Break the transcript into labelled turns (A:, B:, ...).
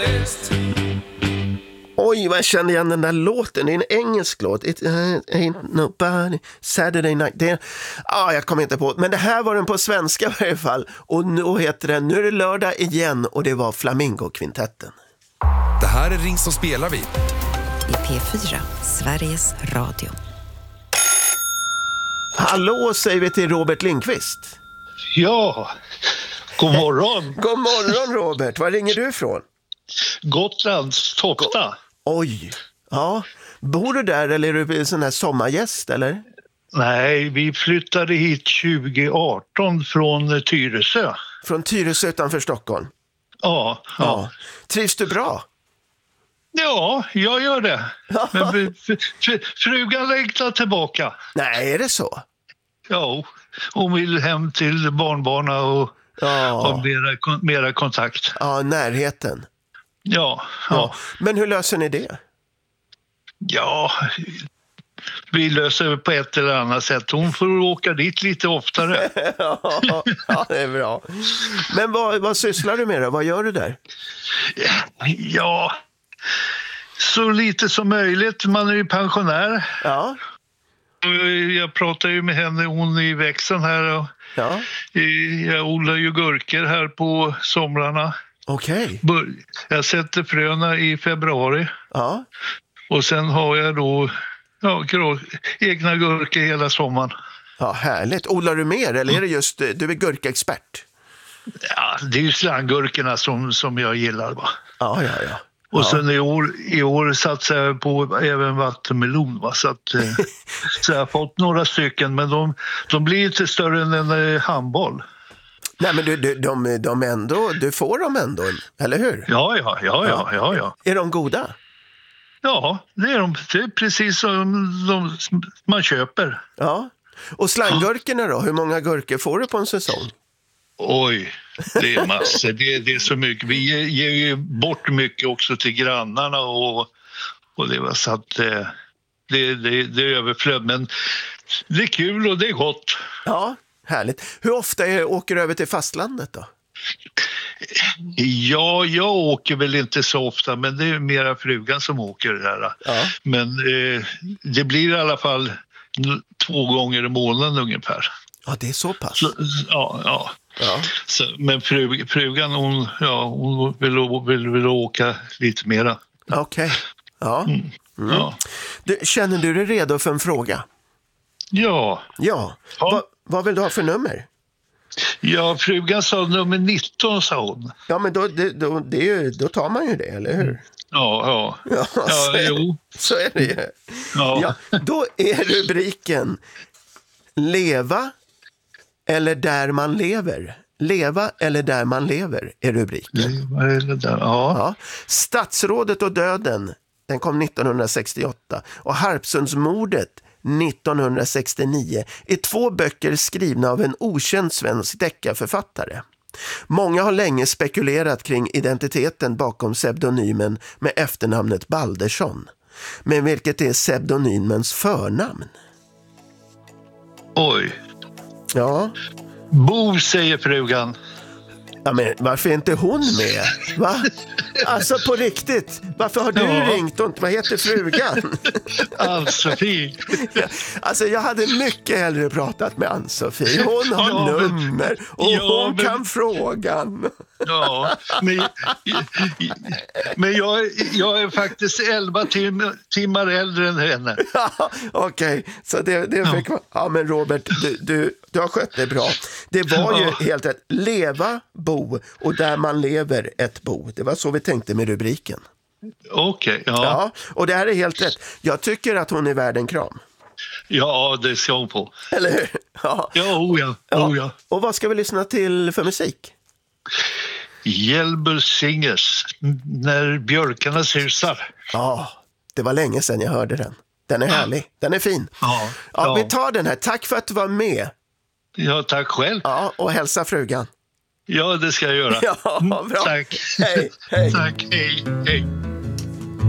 A: Oj, vad jag känner igen den där låten. Det är en engelsk låt. It ain't nobody Saturday night. Jag kommer inte på. Men det här var den på svenska i varje fall. Och nu heter den Nu är det lördag igen. Och det var Flamingo-kvintetten.
B: Det här är Ring som spelar vi.
C: I P4, Sveriges Radio.
A: Hallå, säger vi till Robert Lindqvist.
D: Ja, god morgon.
A: God morgon, Robert. Var ringer du ifrån?
D: Gotlands Tofta.
A: Oj, ja. Bor du där eller är du en sån här sommargäst eller?
D: Nej, vi flyttade hit 2018 från Tyresö.
A: Från Tyresö utanför Stockholm?
D: Ja.
A: Trivs du bra?
D: Ja, jag gör det. Men frugan längtar tillbaka.
A: Nej, är det så?
D: Ja, hon vill hem till barnbarna och ha mera kontakt.
A: Ja, närheten.
D: Ja.
A: Men hur löser ni det?
D: Ja, vi löser det på ett eller annat sätt. Hon får åka dit lite oftare.
A: Ja, det är bra. Men vad sysslar du med då? Vad gör du där?
D: Ja, så lite som möjligt. Man är ju pensionär.
A: Ja.
D: Jag pratar ju med henne, hon i växeln här. Och jag odlar ju gurkor här på somrarna.
A: Okej.
D: Jag sätter fröna i februari.
A: Ja.
D: Och sen har jag då egna gurkor hela sommaren.
A: Ja, härligt. Odlar du mer eller är det just du är gurkexpert?
D: Ja, det är ju slanggurkorna som jag gillar va.
A: Ja.
D: Och sen i år satsar jag på även vattenmelon va? Så jag har fått några stycken men de blir inte större än en handboll.
A: Nej men de ändå, du får dem ändå, eller hur?
D: Ja.
A: Är de goda?
D: Ja, det är de. Det är precis som man köper.
A: Ja. Och slanggurkorna då? Hur många gurkor får du på en säsong?
D: Oi, det är massor. Det är så mycket. Vi ger ju bort mycket också till grannarna och det var så att det är överflöd. Men det är kul och det är gott.
A: Ja, härligt. Hur ofta åker du över till fastlandet då?
D: Ja, jag åker väl inte så ofta, men det är mera frugan som åker där. Ja. Men det blir i alla fall 2 gånger i månaden ungefär.
A: Ja, det är så pass.
D: Ja. Så, men frugan hon vill åka lite mera.
A: Okej. Ja.
D: Ja.
A: Känner du dig redo för en fråga?
D: Ja.
A: Vad vill du ha för nummer?
D: Ja, frugan sa nummer 19 sa hon.
A: Ja, men då tar man ju det, eller hur?
D: Ja, jo.
A: Så är det ju. Ja, då är rubriken Leva eller där man lever. Leva eller där man lever är rubriken.
D: Leva eller där, ja.
A: Statsrådet och döden, den kom 1968. Och Harpsundsmordet 1969 är 2 böcker skrivna av en okänd svensk deckarförfattare. Många har länge spekulerat kring identiteten bakom pseudonymen med efternamnet Baldersson. Men vilket är pseudonymens förnamn?
D: Oj.
A: Ja.
D: Bo, säger frugan.
A: Ja, men varför är inte hon med? Va? Alltså på riktigt. Varför har du ringt och inte? Vad heter frugan?
D: Ann-Sofie.
A: Alltså jag hade mycket hellre pratat med Ann-Sofie. Hon har nummer och hon kan frågan.
D: Ja, men jag är faktiskt 11 timmar äldre än henne.
A: Okej, så det fick vara. Ja, men Robert, du har skött det bra. Det var ju helt rätt. Leva, bo och där man lever ett bo. Det var så vi tänkte med rubriken.
D: Okej,
A: ja. Och det här är helt rätt. Jag tycker att hon är värd en kram.
D: Ja, det ska hon på.
A: Eller hur? Ja. Och vad ska vi lyssna till för musik?
D: Hjälber Singers, När björkarna susar.
A: Ja, det var länge sedan jag hörde den. Den är härlig, den är fin. Ja, vi tar den här. Tack för att du var med.
D: Ja, tack själv.
A: Ja, och hälsa frugan.
D: Ja, det ska jag göra.
A: Ja, bra.
D: Tack.
A: Hej.
D: Tack, hej.